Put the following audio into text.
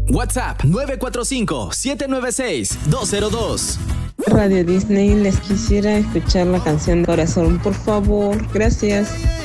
WhatsApp 945-796-202. Radio Disney, les quisiera escuchar la canción Corazón, por favor. Gracias.